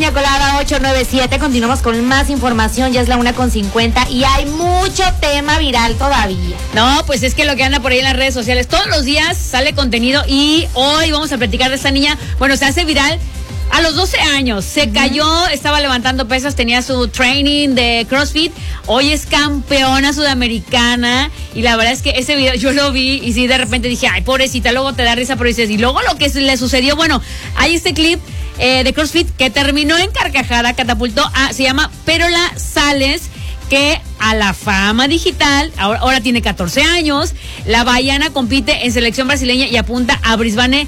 Piña Colada 897. Continuamos con más información. Ya es la 1:50 y hay mucho tema viral todavía. No, pues es que lo que anda por ahí en las redes sociales, todos los días sale contenido y hoy vamos a platicar de esta niña. Bueno, se hace viral. A los 12 años se cayó, estaba levantando pesas, tenía su training de CrossFit. Hoy es campeona sudamericana y la verdad es que ese video yo lo vi y sí, de repente dije, ay, pobrecita, luego te da risa, pero dices, y luego lo que le sucedió, bueno, hay este clip de CrossFit que terminó en carcajada, catapultó a, se llama Perola Sales, que a la fama digital, ahora tiene 14 años, la baiana compite en selección brasileña y apunta a Brisbane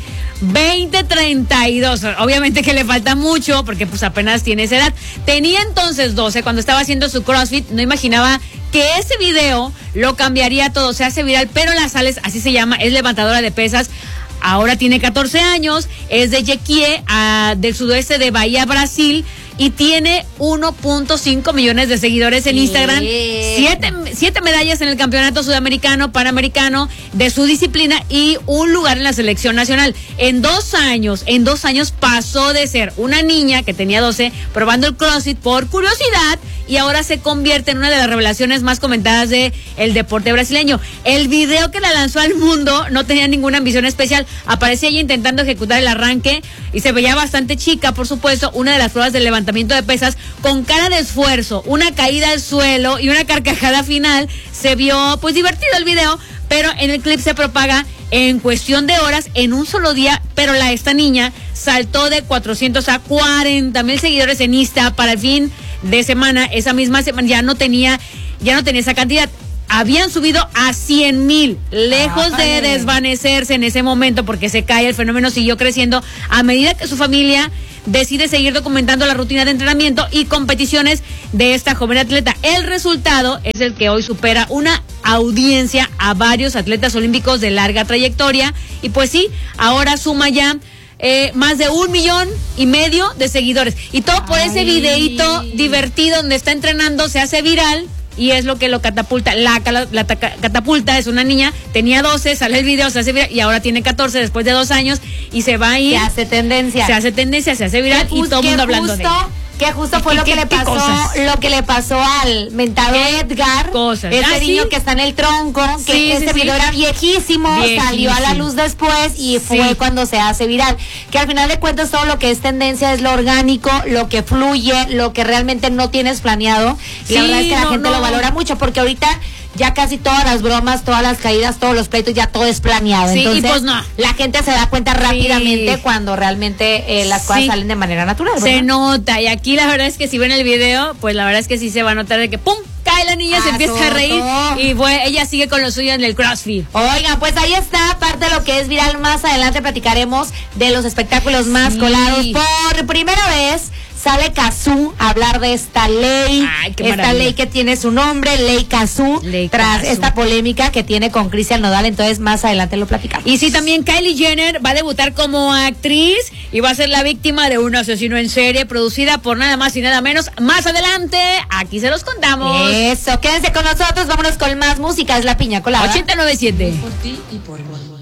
2032. Obviamente que le falta mucho porque pues apenas tiene esa edad. Tenía entonces 12 cuando estaba haciendo su CrossFit, no imaginaba que ese video lo cambiaría todo, se hace viral, pero la Sales, así se llama, es levantadora de pesas. Ahora tiene 14 años, es de Jequié, del sudoeste de Bahía, Brasil, y tiene 1.5 millones de seguidores en Instagram, 7 medallas en el campeonato sudamericano, panamericano de su disciplina y un lugar en la selección nacional. En 2 años pasó de ser una niña que tenía 12 probando el CrossFit por curiosidad y ahora se convierte en una de las revelaciones más comentadas de el deporte brasileño. El video que la lanzó al mundo no tenía ninguna ambición especial, aparecía ella intentando ejecutar el arranque y se veía bastante chica, por supuesto, una de las pruebas del levantamiento de pesas con cara de esfuerzo, una caída al suelo y una carcajada final. Se vio pues divertido el video, pero en el clip se propaga en cuestión de horas, en un solo día, pero esta niña saltó de 400 a 40,000 seguidores en Insta para el fin de semana. Esa misma semana ya no tenía esa cantidad. Habían subido a 100,000, lejos de desvanecerse en ese momento porque se cae, el fenómeno siguió creciendo a medida que su familia decide seguir documentando la rutina de entrenamiento y competiciones de esta joven atleta. El resultado es el que hoy supera una audiencia a varios atletas olímpicos de larga trayectoria y pues sí, ahora suma ya más de 1,5 millones de seguidores y todo por ese videíto divertido donde está entrenando, se hace viral. Y es lo que lo catapulta. La catapulta es una niña, tenía 12, sale el video, se hace viral y ahora tiene 14 después de 2 años y se va a ir. Se hace tendencia, se hace viral y todo el mundo hablando de ella. Que justo fue lo que le pasó al mentado Edgar, ese niño que está en el tronco, que ese video era viejísimo, salió a la luz después y fue cuando se hace viral. Que al final de cuentas todo lo que es tendencia es lo orgánico, lo que fluye, lo que realmente no tienes planeado. Y la verdad es que la gente lo valora mucho porque ahorita ya casi todas las bromas, todas las caídas, todos los pleitos, ya todo es planeado. Entonces, y pues la gente se da cuenta rápidamente cuando realmente las cosas salen de manera natural, ¿verdad? Se nota, y aquí la verdad es que si ven el video, pues la verdad es que sí se va a notar de que ¡pum! Cae la niña, se empieza a reír y ella sigue con lo suyo en el CrossFit. Oigan, pues ahí está parte de lo que es viral. Más adelante platicaremos de los espectáculos más colados. Por primera vez sale Cazzu a hablar de esta ley. Esta ley que tiene su nombre, Ley Cazzu, tras esta polémica que tiene con Cristian Nodal. Entonces más adelante lo platicamos. Y sí, también Kylie Jenner va a debutar como actriz y va a ser la víctima de un asesino en serie producida por nada más y nada menos. Más adelante, aquí se los contamos. Eso, quédense con nosotros, vámonos con más música. Es la Piña Colada 897. Por ti y por mí.